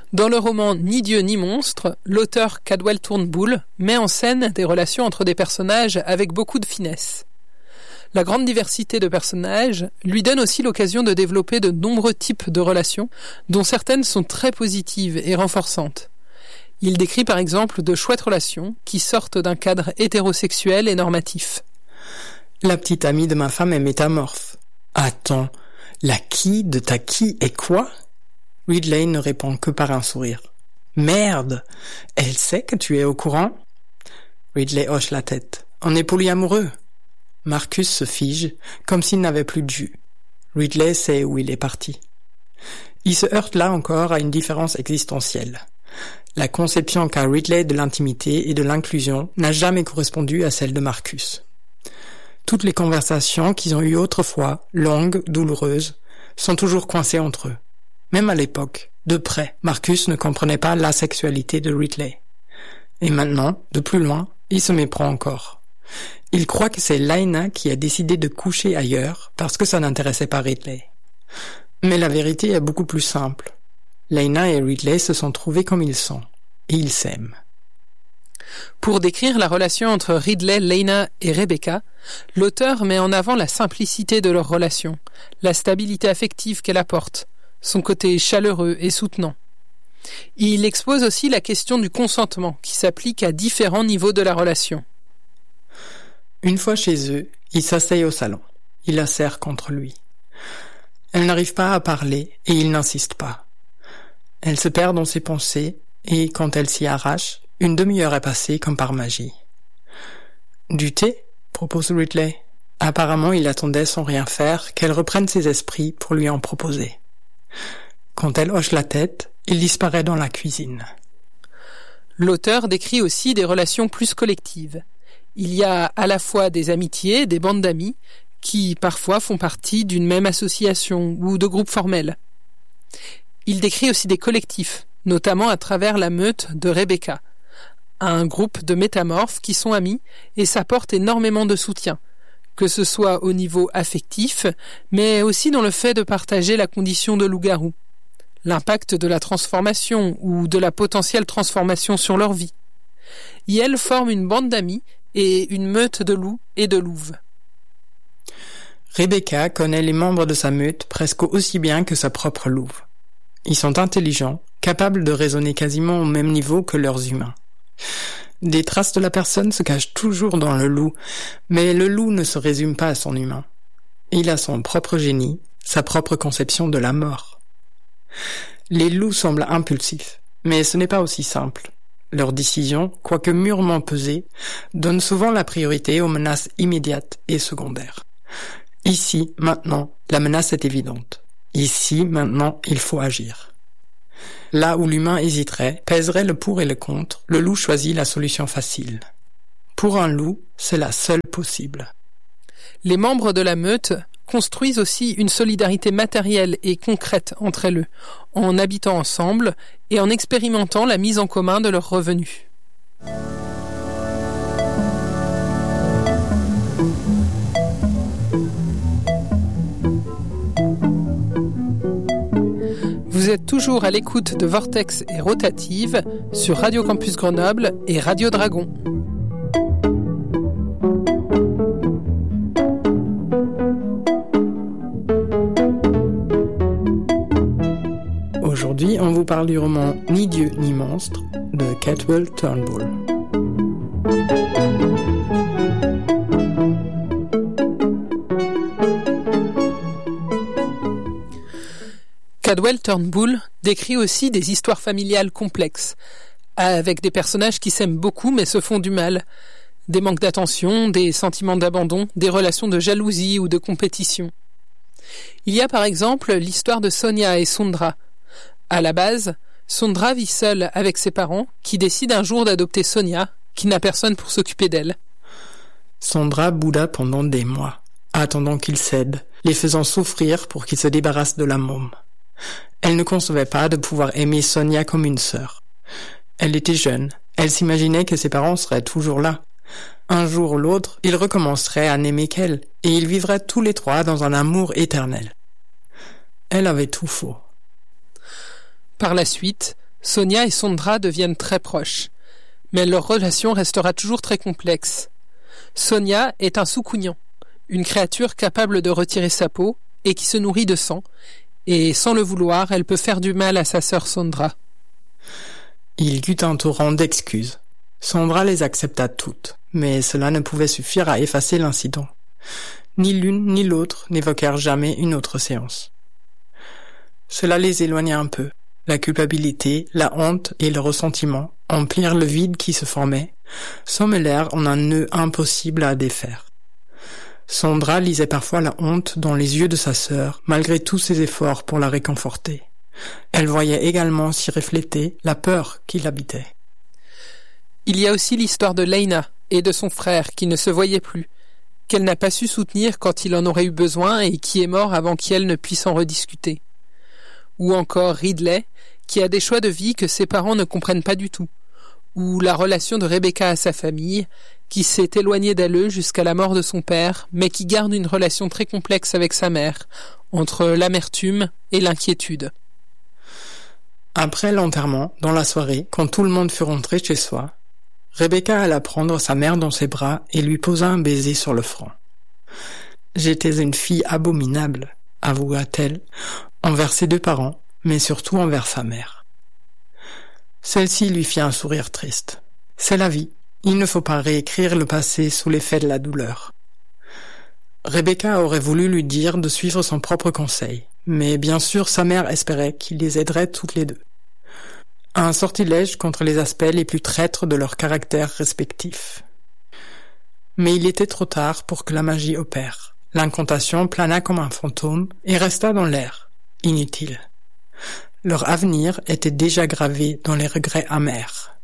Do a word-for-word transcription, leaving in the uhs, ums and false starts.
Dans le roman Ni Dieu ni monstre, l'auteur Cadwell Turnbull met en scène des relations entre des personnages avec beaucoup de finesse. La grande diversité de personnages lui donne aussi l'occasion de développer de nombreux types de relations, dont certaines sont très positives et renforçantes. Il décrit par exemple de chouettes relations qui sortent d'un cadre hétérosexuel et normatif. La petite amie de ma femme est métamorphe. Attends, la qui de ta qui est quoi ? Ridley ne répond que par un sourire. Merde, elle sait que tu es au courant ? Ridley hoche la tête. On est polyamoureux. Marcus se fige, comme s'il n'avait plus de jus. Ridley sait où il est parti. Il se heurte là encore à une différence existentielle. La conception qu'a Ridley de l'intimité et de l'inclusion n'a jamais correspondu à celle de Marcus. Toutes les conversations qu'ils ont eues autrefois, longues, douloureuses, sont toujours coincées entre eux. Même à l'époque, de près, Marcus ne comprenait pas la sexualité de Ridley. Et maintenant, de plus loin, il se méprend encore. Il croit que c'est Lynna qui a décidé de coucher ailleurs parce que ça n'intéressait pas Ridley. Mais la vérité est beaucoup plus simple. Lynna et Ridley se sont trouvés comme ils sont, et ils s'aiment. Pour décrire la relation entre Ridley, Lynna et Rebecca, l'auteur met en avant la simplicité de leur relation, la stabilité affective qu'elle apporte, son côté chaleureux et soutenant. Il expose aussi la question du consentement qui s'applique à différents niveaux de la relation. Une fois chez eux, il s'asseye au salon. Il la serre contre lui. Elle n'arrive pas à parler et il n'insiste pas. Elle se perd dans ses pensées et, quand elle s'y arrache, une demi-heure est passée comme par magie. « Du thé ?» propose Ridley. Apparemment, il attendait sans rien faire qu'elle reprenne ses esprits pour lui en proposer. Quand elle hoche la tête, il disparaît dans la cuisine. L'auteur décrit aussi des relations plus collectives. Il y a à la fois des amitiés, des bandes d'amis, qui parfois font partie d'une même association ou de groupes formels. Il décrit aussi des collectifs, notamment à travers la meute de Rebecca, un groupe de métamorphes qui sont amis et s'apportent énormément de soutien, que ce soit au niveau affectif, mais aussi dans le fait de partager la condition de loup-garou, l'impact de la transformation ou de la potentielle transformation sur leur vie. Et elles forment une bande d'amis et une meute de loups et de louves. Rebecca connaît les membres de sa meute presque aussi bien que sa propre louve. Ils sont intelligents, capables de raisonner quasiment au même niveau que leurs humains. Des traces de la personne se cachent toujours dans le loup, mais le loup ne se résume pas à son humain. Il a son propre génie, sa propre conception de la mort. Les loups semblent impulsifs, mais ce n'est pas aussi simple. Leurs décisions, quoique mûrement pesées, donnent souvent la priorité aux menaces immédiates et secondaires. Ici, maintenant, la menace est évidente. Ici, maintenant, il faut agir. Là où l'humain hésiterait, pèserait le pour et le contre, le loup choisit la solution facile. Pour un loup, c'est la seule possible. Les membres de la meute construisent aussi une solidarité matérielle et concrète entre elles, en habitant ensemble et en expérimentant la mise en commun de leurs revenus. Vous êtes toujours à l'écoute de Vortex et Rotative sur Radio Campus Grenoble et Radio Dragon. Aujourd'hui, on vous parle du roman Ni Dieu ni monstre de Cadwell Turnbull. Cadwell Turnbull décrit aussi des histoires familiales complexes, avec des personnages qui s'aiment beaucoup mais se font du mal, des manques d'attention, des sentiments d'abandon, des relations de jalousie ou de compétition. Il y a par exemple l'histoire de Sonia et Sondra. À la base, Sondra vit seule avec ses parents qui décident un jour d'adopter Sonia, qui n'a personne pour s'occuper d'elle. Sondra bouda pendant des mois, attendant qu'il cède, les faisant souffrir pour qu'ils se débarrassent de la môme. Elle ne concevait pas de pouvoir aimer Sonia comme une sœur. Elle était jeune, elle s'imaginait que ses parents seraient toujours là. Un jour ou l'autre, ils recommenceraient à n'aimer qu'elle, et ils vivraient tous les trois dans un amour éternel. Elle avait tout faux. Par la suite, Sonia et Sondra deviennent très proches, mais leur relation restera toujours très complexe. Sonia est un soukounian, une créature capable de retirer sa peau et qui se nourrit de sang, et sans le vouloir, elle peut faire du mal à sa sœur Sondra. Il y eut un torrent d'excuses. Sondra les accepta toutes, mais cela ne pouvait suffire à effacer l'incident. Ni l'une ni l'autre n'évoquèrent jamais une autre séance. Cela les éloigna un peu. La culpabilité, la honte et le ressentiment emplirent le vide qui se formait, s'emmêlèrent en un nœud impossible à défaire. Sondra lisait parfois la honte dans les yeux de sa sœur, malgré tous ses efforts pour la réconforter. Elle voyait également s'y refléter la peur qui l'habitait. Il y a aussi l'histoire de Leyna et de son frère qui ne se voyaient plus, qu'elle n'a pas su soutenir quand il en aurait eu besoin et qui est mort avant qu'elle ne puisse en rediscuter. Ou encore Ridley, qui a des choix de vie que ses parents ne comprennent pas du tout. Ou la relation de Rebecca à sa famille, qui s'est éloignée d'elle jusqu'à la mort de son père, mais qui garde une relation très complexe avec sa mère, entre l'amertume et l'inquiétude. Après l'enterrement, dans la soirée, quand tout le monde fut rentré chez soi, Rebecca alla prendre sa mère dans ses bras et lui posa un baiser sur le front. « J'étais une fille abominable, avoua-t-elle, envers ses deux parents, mais surtout envers sa mère. » Celle-ci lui fit un sourire triste. « C'est la vie. Il ne faut pas réécrire le passé sous l'effet de la douleur. » Rebecca aurait voulu lui dire de suivre son propre conseil, mais bien sûr sa mère espérait qu'il les aiderait toutes les deux. Un sortilège contre les aspects les plus traîtres de leurs caractères respectifs. Mais il était trop tard pour que la magie opère. L'incantation plana comme un fantôme et resta dans l'air, inutile. Leur avenir était déjà gravé dans les regrets amers.